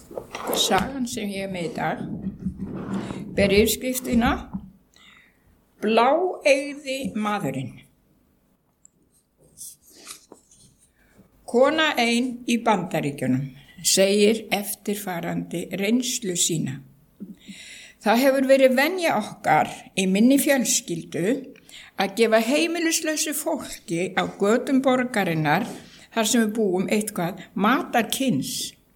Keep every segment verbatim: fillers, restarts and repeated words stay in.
Sagan sem ég er með í dag ber yfirskriftina Bláeygði maðurinn. Kona ein í Bandaríkjunum segir eftirfarandi reynslu sína. Það hefur verið venja okkar í minni fjölskyldu að gefa heimilislausu fólki á götum borgarinnar þar sem við búum eitthvað matarkyns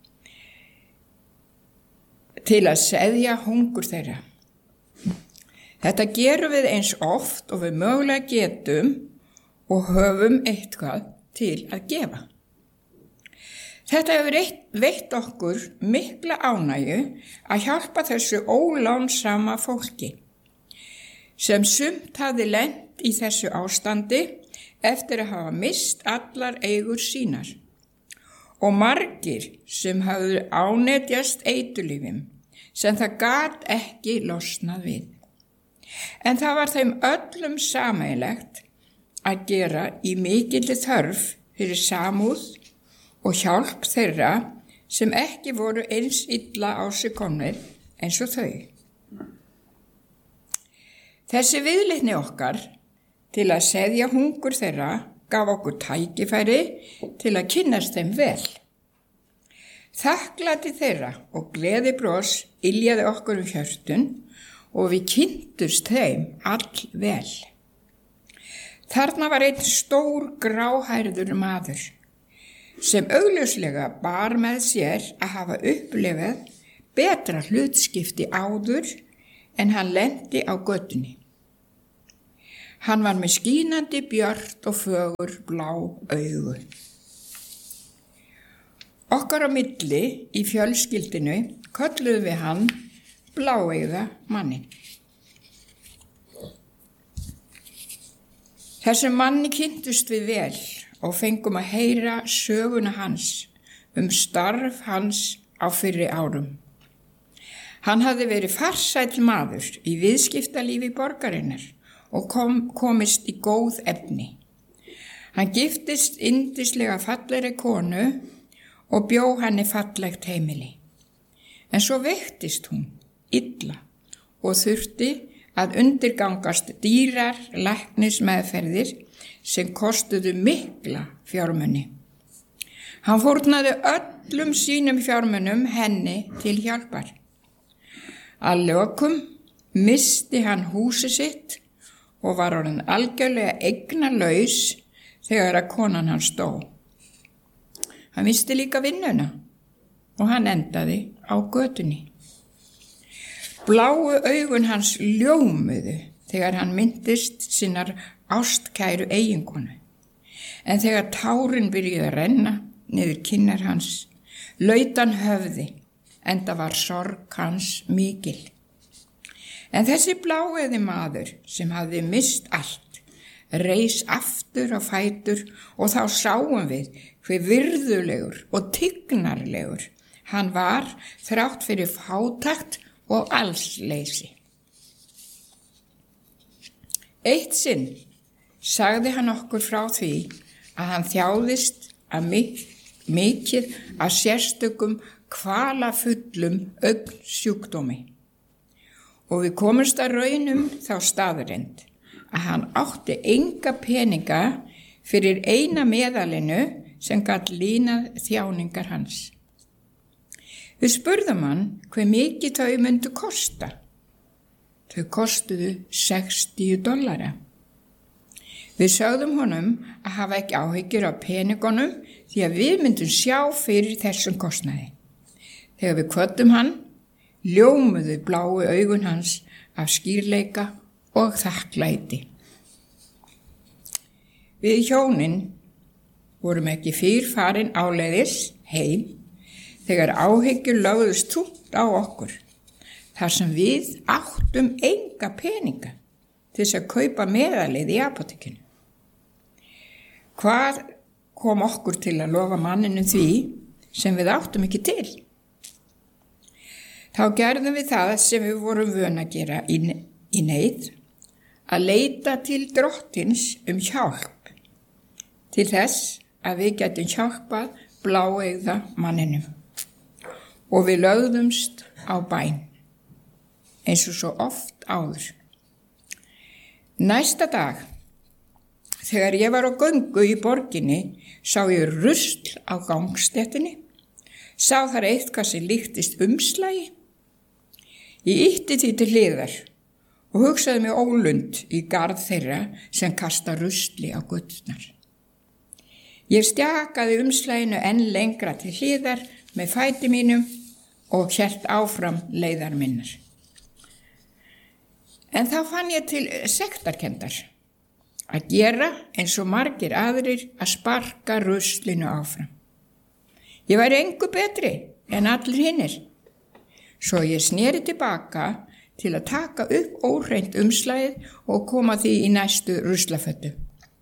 til að seðja hungur þeirra. Þetta gerum við eins oft og við mögulega getum og höfum eitthvað til að gefa. Þetta hefur veitt okkur mikla ánægju að hjálpa þessu ólánsama fólki sem sumt hafði lent í þessu ástandi eftir að hafa mist allar eigur sínar og margir sem hafðu ánetjast eiturlyfjum sem það gat ekki losnað við. En það var þeim öllum sameiginlegt að gera í mikilli þörf fyrir samúð og hjálp þeirra sem ekki voru eins illa á sig komnir eins og þau. Þessi viðleitni okkar til að seðja hungur þeirra gaf okkur tækifæri til að kynnast þeim vel. Þakklæti þeirra og gleðibros yljaði okkur um hjörtun og við kynntust þeim all vel. Þarna var einn stór gráhærður maður sem augljóslega bar með sér að hafa upplifað betra hlutskipti áður en hann lenti á götunni. Hann var með skínandi björt og fögur blá augu. Okkar á milli í fjölskyldinu kölluðum við hann bláeygða mannin. Þessum manni kynntust við vel og fengum að heyra söguna hans um starf hans á fyrri árum. Hann hafði verið farsæll maður í viðskiptalífi borgarinnar og kom, komist í góð efni. Hann giftist yndislega fallegri konu og bjó henni fallegt heimili. En svo veiktist hún illa og þurfti að undirgangast dýrar læknismeðferðir sem kostuðu mikla fjármuni. Hann fórnaði öllum sínum fjármunum henni til hjálpar. Að lokum missti hann húsið sitt og var orðinn algjörlega eignalaus þegar að konan hans dó. Hann missti líka vinnuna og hann endaði á götunni. Bláu augun hans ljómuðu þegar hann myndist sinnar ástkæru eiginkonu. En þegar tárin byrjuðu að renna niður kinnar hans, laut hann höfði, enda var sorg hans mikil. En þessi bláeygði maður sem hafði mist allt, reis aftur á fætur og þá sáum við hve virðulegur og tignarlegur hann var þrátt fyrir fátækt og allsleysi. Eitt sinn sagði hann okkur frá því að hann þjáðist að mik- mikið að sérstökum kvalafullum augnsjúkdómi og við komumst að raunum þá staðreynd að hann átti enga peninga fyrir eina meðalinu sem gat línað þjáningar hans. Við spurðum hann hve mikið þau myndu kosta. Þau kostuðu sextíu dollara. Við sögðum honum að hafa ekki áhyggjur af peningunum því að við myndum sjá fyrir þessum kostnaði. Þegar við kvöddum hann, ljómuðu bláu augun hans af skýrleika og þakklæti. Við hjónin vorum ekki fyrr farin áleiðis heim þegar áhyggjur lögðust þungt á okkur, þar sem við áttum enga peninga til þess að kaupa meðalið í apótekinu. Hvað kom okkur til að lofa manninum því sem við áttum ekki til? Þá gerðum við það sem við vorum vön að gera í, í neyð, að leita til drottins um hjálp, til þess að við getum hjálpað bláeygða manninum. og við lögðumst á bæn, eins og svo oft áður. Næsta dag, þegar ég var á göngu í borginni, sá ég rusl á gangstéttinni, sá þar eitthvað sem líktist umslagi. Ég ýtti því til hliðar og hugsaði mig ólund í garð þeirra sem kasta rusli á göturnar. Ég stjakaði umslaginu enn lengra til hliðar með fæti mínum og hélt áfram leiðar minnar. En þá fann ég til sektarkenndar að gera eins og margir aðrir að sparka ruslinu áfram. Ég væri engu betri en allir hinnir. Svo ég sneri tilbaka til að taka upp óhreint umslagið og koma því í næstu ruslafötu.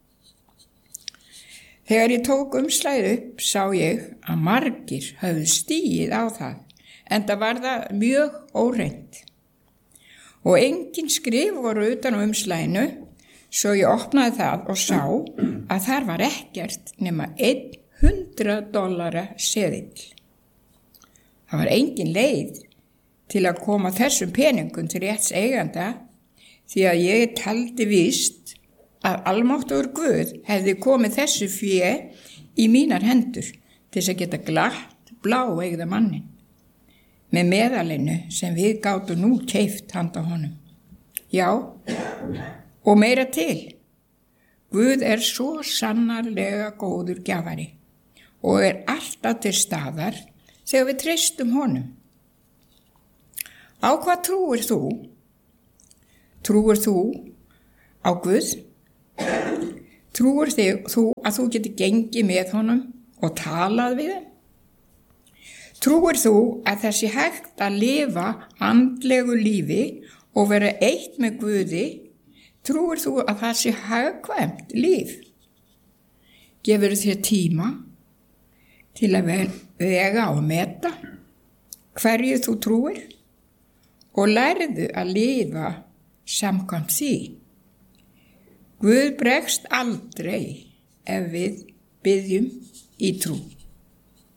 Þegar ég tók umslagið upp sá ég að margir höfðu stigið á það, enda var það mjög óhreint. Og engin skrif voru utan á umslaginu, svo ég opnaði það og sá að þar var ekkert nema einn hundrað dollara seðill. Það var engin leið til að koma þessum peningum til rétts eiganda því að ég taldi víst að almáttugur Guð hefði komið þessu fé í mínar hendur til þess að geta glatt bláeygða mannin með meðalinu sem við gátum nú keypt handa honum. Já, og meira til. Guð er svo sannarlega góður gjafari og er alltaf til staðar þegar við treystum honum. Á hvað trúir þú? Trúir þú á Guð? Trúir þig, þú að þú getur gengið með honum og talað við hann? Trúir þú að það sé hægt að lifa andlegu lífi og vera eitt með Guði? Trúir þú að það sé hagkvæmt líf? Gefur þér tíma til að vega og meta hverju þú trúir og lærðu að lifa samkvæmt því. Guð bregst aldrei ef við biðjum í trú.